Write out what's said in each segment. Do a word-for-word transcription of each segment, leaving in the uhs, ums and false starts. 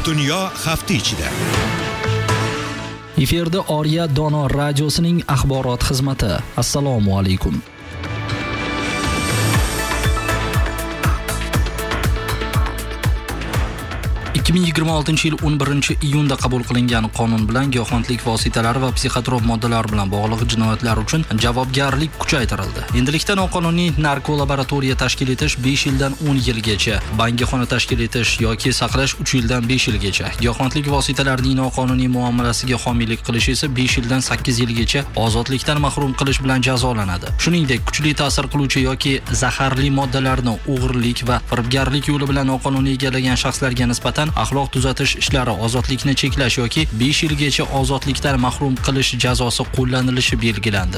Dunyo hafta ichida. Efirda Oriya Dono radiosining axborot xizmati. Assalomu alaykum. ikki ming yigirma oltinchi yil o'n birinchi iyunda qabul qilingan qonun bilan giyohvandlik vositalari va psixotrop moddalar bilan bog'liq jinoyatlar uchun javobgarlik kuchaytirildi. Endilikda noqonuniy narkolaboratoriya tashkil etish besh yildan o'n yilgacha, bangixona tashkil etish yoki saqlash uch yildan besh yilgacha, giyohvandlik vositalarining noqonuniy muomalasiga homiylik qilish esa besh yildan sakkiz yilgacha ozodlikdan mahrum qilish bilan jazolanadi. Shuningdek, kuchli ta'sir qiluvchi yoki zaharli moddalarni o'g'irlik va firibgarlik yo'li bilan noqonuniy egallagan shaxslarga nisbatan axloq tuzatish ishlari, ozodlikni cheklash yoki besh yilgacha ozodlikdan mahrum qilish jazosi qo'llanilishi belgilandi.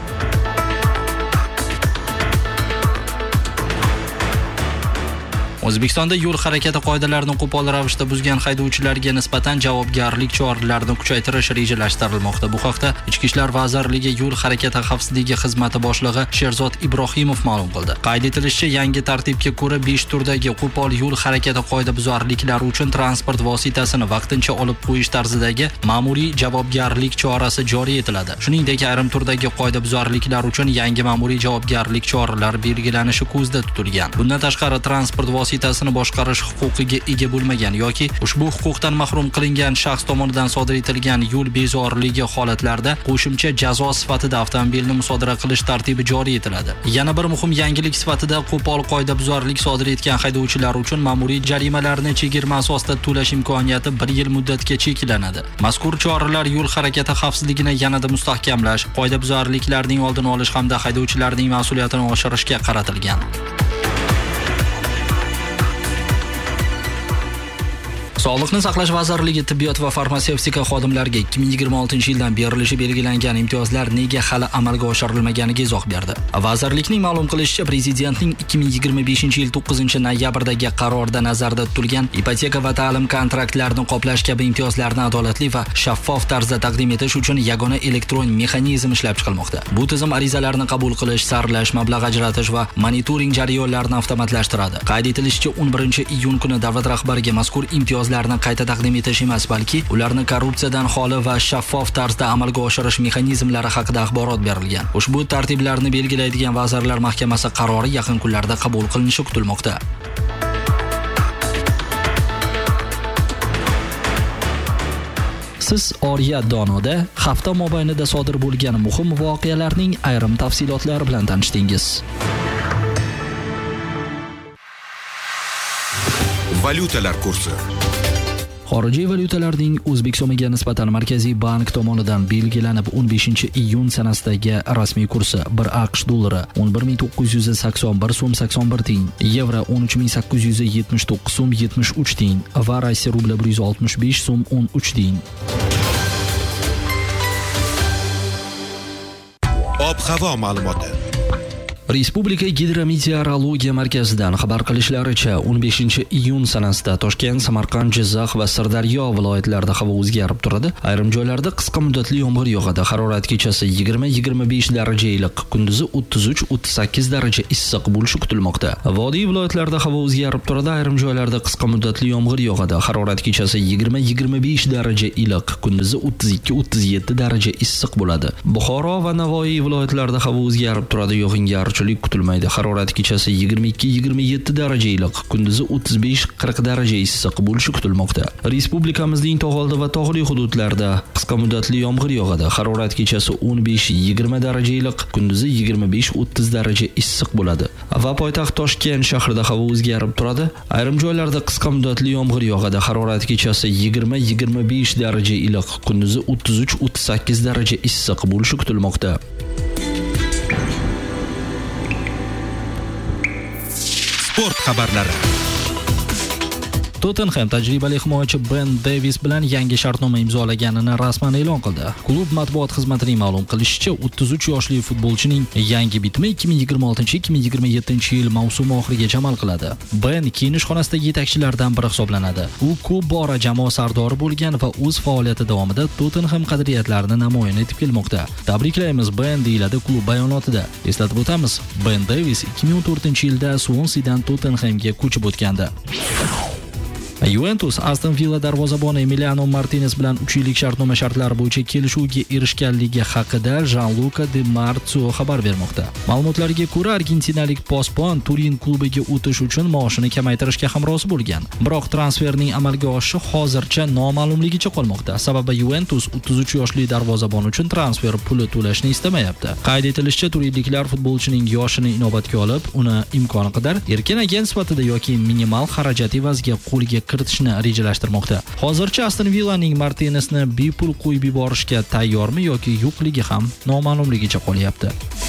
O'zbekistonda yo'l harakati qoidalarini qo'pol ravishda buzgan haydovchilarga nisbatan javobgarlik choralarini kuchaytirish rejalashtirilmoqda. Bu haqda Ichki ishlar vazirligi yo'l harakati xavfsizligi xizmati boshlig'i Sherzod Ibrohimov ma'lum qildi. Qayd etilishicha, yangi tartibga ko'ra besh turdagi qo'pol yo'l harakati qoidabuzarliklari uchun transport vositasini vaqtincha olib qo'yish tarzidagi ma'muriy javobgarlik chorasi joriy etiladi. Shuningdek, ayrim turdagi qoidabuzarliklar uchun yangi ma'muriy javobgarlik choralari belgilanishi ko'zda tutilgan. Bundan tashqari, transport vositasini boshqarish huquqiga ega bo'lmagan yoki ushbu huquqdan mahrum qilingan shaxs tomonidan sodir etilgan yo'l bezorligi holatlarida qo'shimcha jazo sifatida avtomobilni musodara qilish tartibi joriy etiladi. Yana bir muhim yangilik sifatida qo'pol qoidabuzarlik sodir etgan haydovchilar uchun ma'muriy jarimalarni chegirma asosida to'lash imkoniyati bir yil muddatga cheklanadi. Mazkur choralar yo'l harakati xavfsizligini yanada mustahkamlash, qoidabuzarliklarning oldini olish hamda haydovchilarning mas'uliyatini oshirishga qaratilgan. Sog'liqni saqlash vazirligi tibbiyot va farmatsevtika xodimlariga ikki ming yigirma oltinchi yildan berilishi belgilangan imtiyozlar nega hali amalga oshirilmaganiga izoh berdi. Vazirlikning ma'lum qilishicha, prezidentning ikki ming yigirma beshinchi yil to'qqizinchi noyabrdagi qarorida nazarda tutilgan ipoteka va ta'lim kontraktlarini qoplash kabi imtiyozlarni adolatli va shaffof tarzda taqdim etish uchun yagona elektron mexanizm ishlab chiqilmoqda. Bu tizim arizalarni qabul qilish, saralash, mablag' ajratish va monitoring jarayonlarini avtomatlashtiradi. Qayd etilishicha, o'n birinchi iyun kuni davlat rahbariga mazkur imtiyoz qayta taqdim etish emas, balki ularni korrupsiyadan xoli va shaffof tarzda amalga oshirish mexanizmlari haqida axborot berilgan. Ushbu tartiblarni belgilaydigan Vazirlar Mahkamasi qarori yaqin kunlarda qabul qilinishi kutilmoqda. Siz Oriya Donoda hafta mobaynida sodir bo'lgan muhim voqealarning ayrim tafsilotlari bilan tanishdingiz. Valyutalar kursi. Xorijiy valyutalarning O'zbek so'miga nisbatan Markaziy bank tomonidan belgilanib o'n beshinchi iyun sanasidagi rasmiy kursi: bir AQSh dollari o'n bir ming to'qqiz yuz sakson bir so'm sakson bir tiyin, yevro o'n uch ming sakkiz yuz yetmish to'qqiz so'm yetmish uch tiyin va Rossiya rubli bir yuz oltmish besh so'm o'n uch tiyin. Ob-havo ma'lumoti. Respublika Gidrometeorologiya markazidan xabar qilishlaricha, o'n beshinchi iyun sanasida Toshkent, Samarqand, Jizzax va Sirdaryo viloyatlarida havo o'zgarib turadi. Ayrim joylarda qisqa muddatli yomg'ir yog'adi. Harorat kechasi yigirma yigirma besh daraja iliq, kunduzi o'ttiz uch o'ttiz sakkiz daraja issiq bo'lishi kutilmoqda. Vodiy viloyatlarida havo o'zgarib turadi. Ayrim joylarda qisqa muddatli yomg'ir yog'adi. Harorat kechasi yigirma yigirma besh daraja iliq, kunduzi o'ttiz ikki o'ttiz yetti daraja issiq bo'ladi. Buxoro va Navoiy viloyatlarida havo o'zgarib turadi. Yog'ingarchilik kutilmaydi. Harorat kechasi yigirma ikki yigirma yetti daraja iliq, kunduzi o'ttiz besh qirq daraja issiq bo'lishi kutilmoqda. Respublikamizning tog' oldi va tog'li hududlarida qisqa muddatli yomg'ir yog'adi. Harorat kechasi o'n besh yigirma daraja iliq, kunduzi yigirma besh o'ttiz daraja issiq bo'ladi. Va poytaxt Toshkent shahrida havo o'zgarib turadi. Ayrim joylarda qisqa muddatli yomg'ir yog'adi. Harorat kechasi yigirma yigirma besh daraja iliq, kunduzi o'ttiz uch o'ttiz sakkiz daraja issiq bo'lishi kutilmoqda. Sport xabarlari. Tottenham tajribali himoyachi Ben Davis bilan yangi shartnoma imzolaganini rasman e'lon qildi. Klub matbuot xizmatining ma'lum qilishicha, o'ttiz uch yoshli futbolchining yangi bitimi ikki ming yigirma oltinchi ikki ming yigirma yettinchi yil mavsumi oxirigacha amal qiladi. Ben kiyinish xonasidagi yetakchilardan biri hisoblanadi. U ko'p bora jamoa sardori bo'lgan va o'z faoliyati davomida Tottenham qadriyatlarini namoyon etib kelmoqda. Tabriklaymiz Ben, deyiladi klub bayonotida. Eslatib o'tamiz, Ben Davis ikki ming o'n to'rtinchi yilda Swansea dan Tottenhamga ko'chib o'tgandi. Juventus Aston Villa darvozaboni Emiliano Martinez bilan uch yillik shartnoma shartlari bo'yicha kelishuvga erishganligi haqida Gianluca Di Marzio xabar bermoqda. Ma'lumotlarga ko'ra, argentinalik posbon Turin klubiga o'tish uchun maoshini kamaytirishga ham rozi bo'lgan. Biroq transferning amalga oshishi hozircha noma'lumligicha qolmoqda. Sababi Juventus o'ttiz uch yoshli darvozabon uchun transfer puli to'lashni istamayapti. Qayd etilishicha, turinliklar futbolchining yoshini inobatga olib, uni imkoni qadar erkin agent sifatida yoki minimal xarajat evaziga qo'lga kiritishni rejalashtirmoqda. Hozircha Aston Villaning Martinezni bepul qo'yib yuborishga tayyormi yoki yo'qligi ham noma'lumligicha qolyapti.